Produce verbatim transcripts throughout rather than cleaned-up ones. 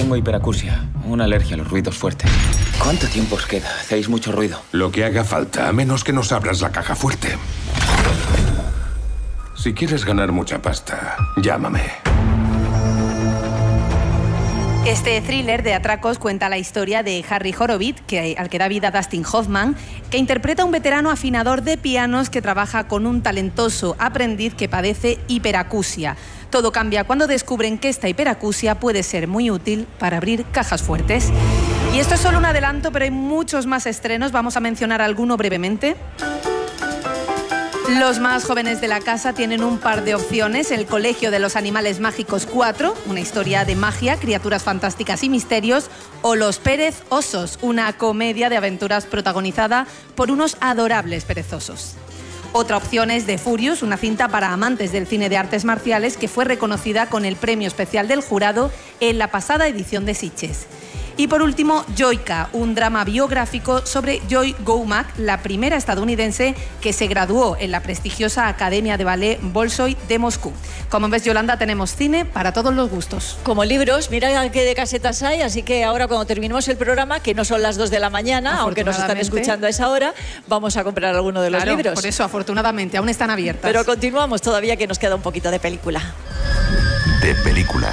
Tengo hiperacusia, una alergia a los ruidos fuertes. ¿Cuánto tiempo os queda? ¿Hacéis mucho ruido? Lo que haga falta, a menos que nos abras la caja fuerte. Si quieres ganar mucha pasta, llámame. Este thriller de atracos cuenta la historia de Harry Horowitz, que, al que da vida Dustin Hoffman, que interpreta a un veterano afinador de pianos que trabaja con un talentoso aprendiz que padece hiperacusia. Todo cambia cuando descubren que esta hiperacusia puede ser muy útil para abrir cajas fuertes. Y esto es solo un adelanto, pero hay muchos más estrenos. Vamos a mencionar alguno brevemente. Los más jóvenes de la casa tienen un par de opciones. El Colegio de los Animales Mágicos cuatro, una historia de magia, criaturas fantásticas y misterios. O Los Pérez Osos, una comedia de aventuras protagonizada por unos adorables perezosos. Otra opción es The Furious, una cinta para amantes del cine de artes marciales que fue reconocida con el premio especial del jurado en la pasada edición de Sitges. Y por último, Joyka, un drama biográfico sobre Joy Goumak, la primera estadounidense que se graduó en la prestigiosa Academia de Ballet Bolshoi de Moscú. Como ves, Yolanda, tenemos cine para todos los gustos. Como libros, mira qué de casetas hay, así que ahora cuando terminemos el programa, que no son las dos de la mañana, aunque nos están escuchando a esa hora, vamos a comprar alguno de los claro, libros. Por eso, afortunadamente, aún están abiertas. Pero continuamos todavía, que nos queda un poquito de película. De película.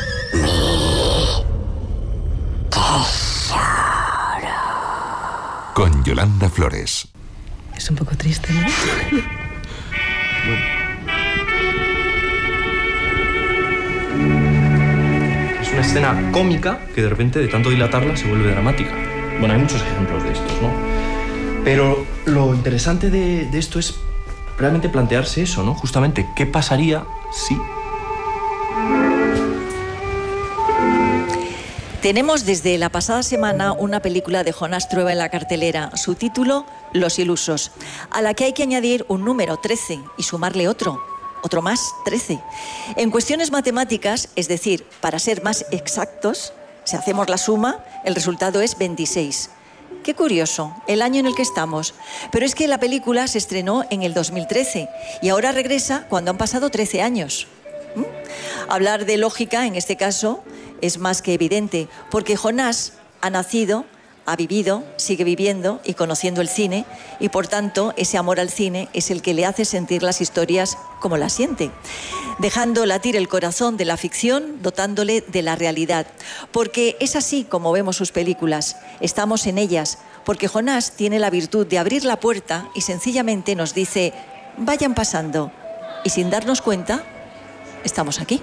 Con Yolanda Flores. Es un poco triste, ¿no? Bueno. Es una escena cómica que de repente, de tanto dilatarla, se vuelve dramática. Bueno, hay muchos ejemplos de estos, ¿no? Pero lo interesante de, de esto es realmente plantearse eso, ¿no? Justamente, ¿qué pasaría si...? Tenemos desde la pasada semana una película de Jonas Trueba en la cartelera. Su título, Los Ilusos, a la que hay que añadir un número, trece, y sumarle otro, otro más, trece. En cuestiones matemáticas, es decir, para ser más exactos, si hacemos la suma, el resultado es veintiséis. Qué curioso, el año en el que estamos. Pero es que la película se estrenó en el dos mil trece y ahora regresa cuando han pasado trece años. ¿Mm? Hablar de lógica, en este caso, es más que evidente, porque Jonás ha nacido, ha vivido, sigue viviendo y conociendo el cine, y por tanto ese amor al cine es el que le hace sentir las historias como las siente, dejando latir el corazón de la ficción, dotándole de la realidad, porque es así como vemos sus películas, estamos en ellas, porque Jonás tiene la virtud de abrir la puerta y sencillamente nos dice, vayan pasando, y sin darnos cuenta, estamos aquí.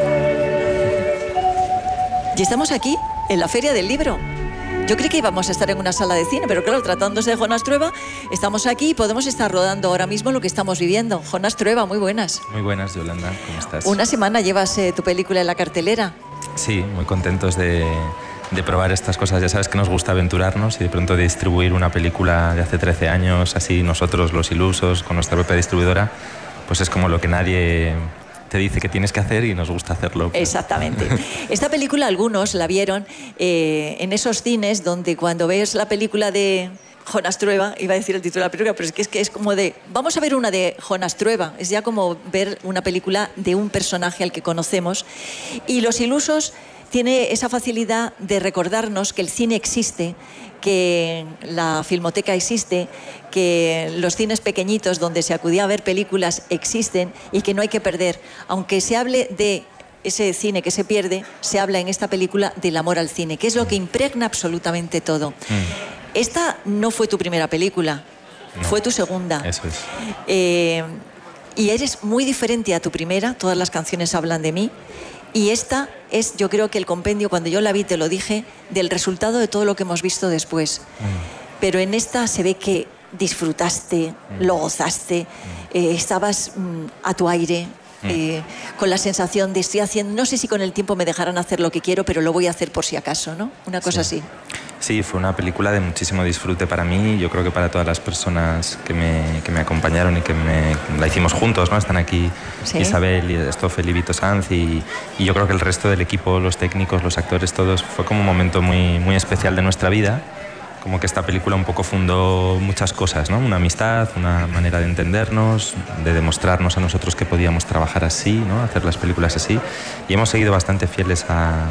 Y estamos aquí, en la Feria del Libro. Yo creí que íbamos a estar en una sala de cine, pero claro, tratándose de Jonas Trueba, estamos aquí y podemos estar rodando ahora mismo lo que estamos viviendo. Jonas Trueba, muy buenas. Muy buenas, Yolanda, ¿cómo estás? Una semana llevas eh, tu película en la cartelera. Sí, muy contentos de, de probar estas cosas. Ya sabes que nos gusta aventurarnos y de pronto de distribuir una película de hace trece años, así nosotros, los ilusos, con nuestra propia distribuidora, pues es como lo que nadie te dice que tienes que hacer y nos gusta hacerlo. Exactamente. Esta película algunos la vieron eh, en esos cines donde cuando ves la película de Jonas Trueba, iba a decir el título de la película, pero es que es, que es como de, vamos a ver una de Jonas Trueba, es ya como ver una película de un personaje al que conocemos. Y Los Ilusos tiene esa facilidad de recordarnos que el cine existe, que la filmoteca existe, que los cines pequeñitos donde se acudía a ver películas existen y que no hay que perder. Aunque se hable de ese cine que se pierde, se habla en esta película del amor al cine, que es lo que impregna absolutamente todo. Mm. Esta no fue tu primera película, no, fue tu segunda. Eso es. Eh, y eres muy diferente a tu primera, todas las canciones hablan de mí. Y esta es, yo creo que el compendio, cuando yo la vi, te lo dije, del resultado de todo lo que hemos visto después. Mm. Pero en esta se ve que disfrutaste, mm. lo gozaste, mm. eh, estabas mm, a tu aire, mm. eh, con la sensación de estoy haciendo, no sé si con el tiempo me dejarán hacer lo que quiero, pero lo voy a hacer por si acaso, ¿no? Una cosa sí. así. Sí, fue una película de muchísimo disfrute para mí, yo creo que para todas las personas que me, que me acompañaron y que me, la hicimos juntos, ¿no? Están aquí ¿sí? Isabel, Stoffel y Vito Sanz y, y yo creo que el resto del equipo, los técnicos, los actores, todos, fue como un momento muy, muy especial de nuestra vida, como que esta película un poco fundó muchas cosas, ¿no? Una amistad, una manera de entendernos, de demostrarnos a nosotros que podíamos trabajar así, ¿no? Hacer las películas así, y hemos seguido bastante fieles a